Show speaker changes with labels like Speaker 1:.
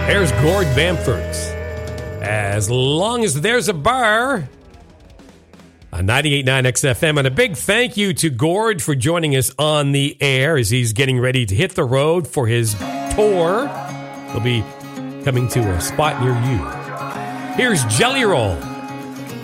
Speaker 1: There's Gord Bamford's As Long as There's a Bar on 98.9 XFM. And a big thank you to Gord for joining us on the air as he's getting ready to hit the road for his tour. He'll be coming to a spot near you. Here's Jelly Roll.